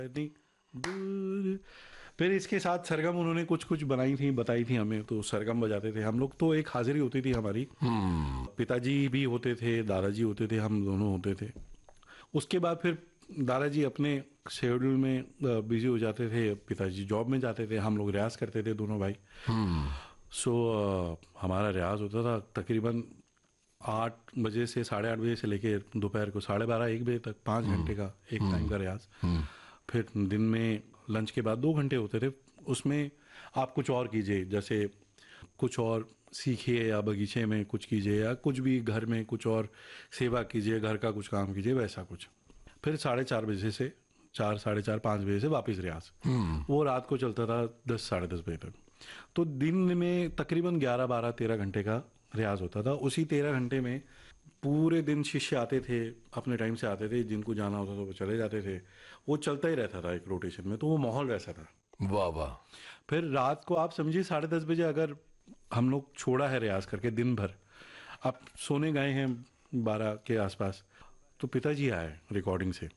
नहीं दूर। फिर इसके साथ सरगम उन्होंने कुछ कुछ बनाई थी, बताई थी हमें, तो सरगम बजाते थे हम लोग। तो एक हाजिरी होती थी हमारी, पिताजी भी होते थे, दादाजी होते थे, हम दोनों होते थे। उसके बाद फिर दादाजी अपने शेड्यूल में बिजी हो जाते थे, पिताजी जॉब में जाते थे, हम लोग रियाज करते थे दोनों भाई। सो हमारा रियाज होता था तकरीबन 8 बजे से 8:30 बजे से लेके दोपहर को 12:30 1 बजे तक, 5 घंटे का एक टाइम का रियाज। फिर दिन में लंच के बाद 2 घंटे होते थे। उसमें आप कुछ और कीजिए, जैसे कुछ और सीखिए या बगीचे में कुछ कीजिए या कुछ भी घर में कुछ और सेवा कीजिए, घर का कुछ काम कीजिए, वैसा कुछ। फिर 4:30 बजे से 4, 4:30, 5 बजे से वापस रियाज। वो रात को चलता था 10, 10:30 बजे तक। तो दिन में तकरीबन 11, 12, 13 घंटे का रियाज होता था। उसी 13 घंटे में पूरे दिन शिष्य आते थे, अपने टाइम से आते थे, जिनको जाना होता था वो चले जाते थे। वो चलता ही रहता था एक रोटेशन में, तो वो माहौल वैसा था। वाह वाह। फिर रात को आप समझिए 10:30 बजे अगर हम लोग छोड़ा है रियाज करके दिन भर, आप सोने गए हैं 12 के आसपास, तो पिताजी आए रिकॉर्डिंग से,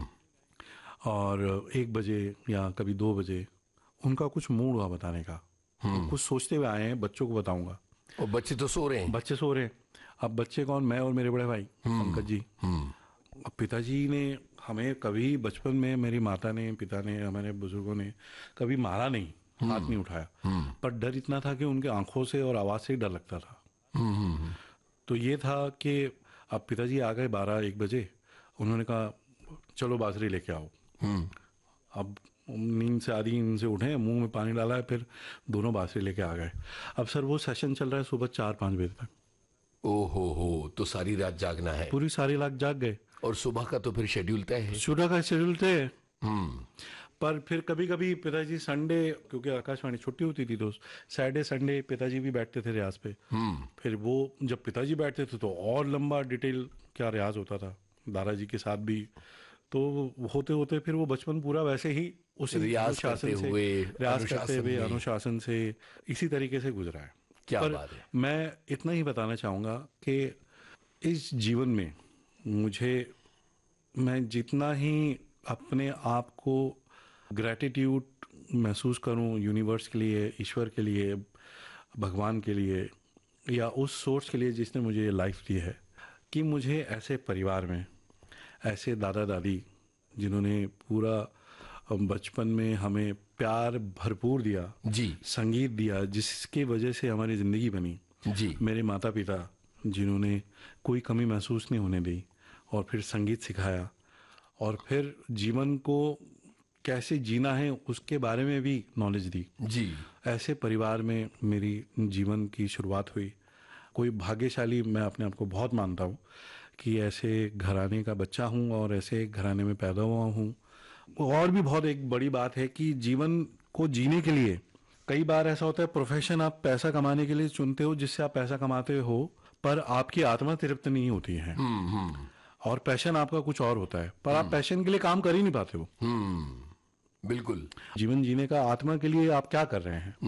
और 1 बजे या कभी 2 बजे उनका कुछ मूड हुआ बताने का, वो कुछ सोचते हुए आए हैं, बच्चों को बताऊंगा। और बच्चे तो सो रहे हैं। बच्चे सो रहे हैं। अब बच्चे कौन, मैं और मेरे बड़े भाई पंकज जी। अब पिताजी ने हमें कभी बचपन में, मेरी माता ने, पिता ने, हमारे बुजुर्गों ने कभी मारा नहीं, हाथ नहीं उठाया, पर डर इतना था कि उनके आंखों से और आवाज से ही डर लगता था। तो ये था कि अब पिताजी आ गए 12, 1 बजे, उन्होंने कहा चलो बाजरी लेके आओ। अब नींद से, आधी नींद से उठे, मुंह में पानी डाला है, फिर दोनों बाजरी लेके आ गए। अब सर वो सेशन चल रहा है सुबह 4, 5 बजे तक। ओ हो, तो सारी रात जागना है। पूरी सारी रात जाग गए। और सुबह का तो फिर शेड्यूल तय है। सुबह का शेड्यूल थे। पर फिर कभी कभी पिताजी संडे, क्योंकि आकाशवाणी छुट्टी होती थी, तो सैटरडे संडे पिताजी भी बैठते थे रियाज पे। फिर वो जब पिताजी बैठते थे तो और लंबा डिटेल क्या रियाज होता था, दादाजी के साथ भी। तो होते होते फिर वो बचपन पूरा वैसे ही उसी रियाज करते अनुशासन से, हुए, रियाज करते अनुशासन हुए में। अनुशासन से इसी तरीके से गुजरा है। क्या पर बात है। मैं इतना ही बताना चाहूँगा कि इस जीवन में मुझे, मैं जितना ही अपने आप को ग्रैटिट्यूड महसूस करूं यूनिवर्स के लिए, ईश्वर के लिए, भगवान के लिए, या उस सोर्स के लिए जिसने मुझे ये लाइफ दी है, कि मुझे ऐसे परिवार में ऐसे दादा दादी जिन्होंने पूरा बचपन में हमें प्यार भरपूर दिया, जी संगीत दिया, जिसकी वजह से हमारी ज़िंदगी बनी। जी। मेरे माता पिता जिन्होंने कोई कमी महसूस नहीं होने दी, और फिर संगीत सिखाया, और फिर जीवन को कैसे जीना है उसके बारे में भी नॉलेज दी। जी। ऐसे परिवार में मेरी जीवन की शुरुआत हुई। कोई भाग्यशाली मैं अपने आप को बहुत मानता हूँ कि ऐसे घराने का बच्चा हूँ और ऐसे घराने में पैदा हुआ हूँ। और भी बहुत एक बड़ी बात है कि जीवन को जीने के लिए कई बार ऐसा होता है, प्रोफेशन आप पैसा कमाने के लिए चुनते हो, जिससे आप पैसा कमाते हो, पर आपकी आत्मा तृप्त नहीं होती है, और पैशन आपका कुछ और होता है, पर आप पैशन के लिए काम कर ही नहीं पाते हो। बिल्कुल। जीवन जीने का आत्मा के लिए आप क्या कर रहे हैं,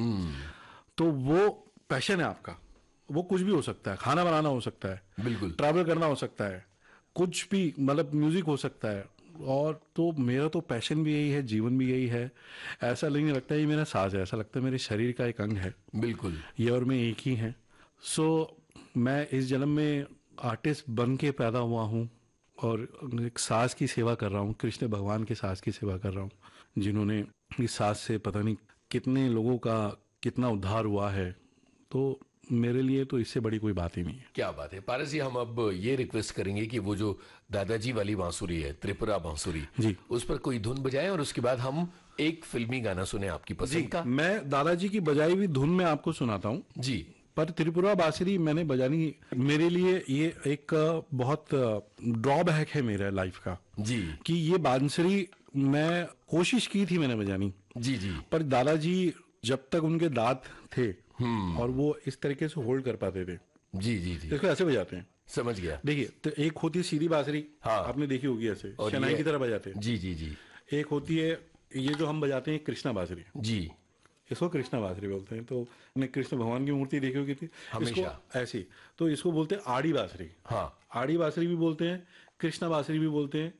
तो वो पैशन है आपका। वो कुछ भी हो सकता है, खाना बनाना हो सकता है, बिल्कुल। ट्रैवल करना हो सकता है, कुछ भी, मतलब म्यूजिक हो सकता है। और तो मेरा तो पैशन भी यही है, जीवन भी यही है। ऐसा नहीं लगता है ये मेरा साज है, ऐसा लगता है मेरे शरीर का एक अंग है। बिल्कुल। ये और मैं एक ही हैं। सो मैं इस जन्म में आर्टिस्ट बन के पैदा हुआ हूँ, और एक सास की सेवा कर रहा हूँ, कृष्ण भगवान के सास की सेवा कर रहा हूँ, जिन्होंने इस सास से पता नहीं कितने लोगों का कितना उद्धार हुआ है। तो मेरे लिए तो इससे बड़ी कोई बात ही नहीं है। क्या बात है पारस जी, हम अब ये रिक्वेस्ट करेंगे कि वो जो दादाजी वाली बांसुरी है, त्रिपुरा बांसुरी जी, उस पर कोई धुन बजाएं, और उसके बाद हम एक फिल्मी गाना सुने आपकी जी, पसंद का। मैं दादाजी की बजाई हुई धुन में आपको सुनाता हूँ। जी। पर त्रिपुरा बांसुरी मैंने बजानी, मेरे लिए ये एक बहुत ड्रॉबैक है मेरे लाइफ का, जी कि ये बांसुरी मैं कोशिश की थी मैंने बजानी, जी। जी पर दादाजी जब तक उनके दांत थे और वो इस तरीके से होल्ड कर पाते थे, जी। जी जी। इसको ऐसे बजाते हैं। समझ गया। देखिए, तो एक होती है सीधी बांसुरी, हाँ। आपने देखी होगी, ऐसे और शनाई ये की तरह बजाते हैं। जी जी जी। एक होती है ये जो हम बजाते हैं कृष्णा बांसुरी, जी। इसको कृष्णा बांसुरी बोलते हैं। तो हमने कृष्ण भगवान की मूर्ति देखी होगी थी, इसको हमेशा। ऐसी, तो इसको बोलते हैं आड़ी बांसुरी। हाँ। आड़ी बांसुरी भी बोलते हैं, कृष्णा बांसुरी भी बोलते हैं,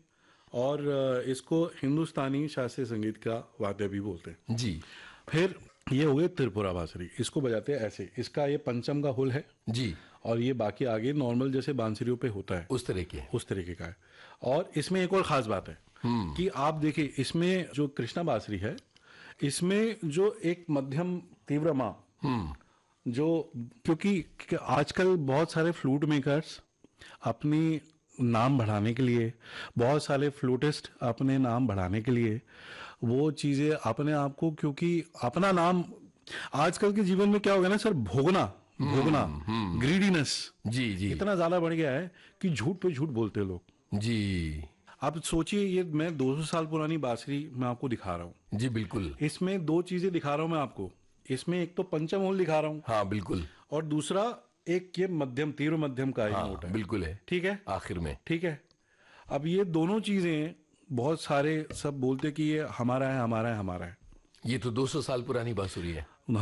और इसको हिंदुस्तानी शास्त्रीय संगीत का वाद्य भी बोलते हैं। जी फिर ये हो गए त्रिपुरा बांसुरी, इसको बजाते हैं ऐसे, इसका ये पंचम का हुल है जी, और ये बाकी आगे नॉर्मल जैसे बांसुरियों पे होता है उस तरह के। उस तरीके का है। और इसमें एक और खास बात है कि आप देखिए इसमें जो कृष्णा बांसुरी है, इसमें जो एक मध्यम तीव्र माँ जो, क्योंकि आजकल बहुत सारे फ्लूट मेकर्स अपनी नाम बढ़ाने के लिए, बहुत सारे फ्लूटिस्ट अपने नाम बढ़ाने के लिए वो चीजें अपने आप को, क्योंकि अपना नाम आजकल के जीवन में क्या हो गया ना सर, भोगना भोगना ग्रीडीनेस जी जी इतना ज्यादा बढ़ गया है कि झूठ पे झूठ बोलते हैं लोग। जी आप सोचिए, ये मैं 200 साल पुरानी बांसुरी मैं आपको दिखा रहा हूँ, जी, बिल्कुल। इसमें दो चीजें दिखा रहा हूँ मैं आपको। इसमें एक तो पंचम होल दिखा रहा हूँ हाँ बिल्कुल, और दूसरा एक ये मध्यम तीव्र मध्यम का ही हाँ नोट है। बिल्कुल है, ठीक है, आखिर में। ठीक है। अब ये दोनों चीजें बहुत सारे सब बोलते कि ये हमारा है हमारा है हमारा है। ये तो 200 साल पुरानी बांसुरी है।